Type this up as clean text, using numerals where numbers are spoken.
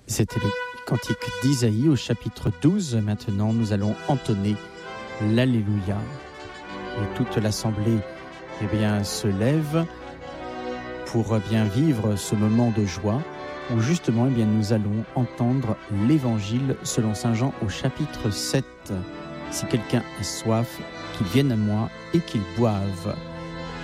C'était le cantique d'Isaïe au chapitre 12. Maintenant, nous allons entonner l'Alléluia. Et toute l'assemblée se lève pour bien vivre ce moment de joie où justement nous allons entendre l'Évangile selon Saint Jean au chapitre 7. Si quelqu'un a soif, qu'il vienne à moi et qu'il boive.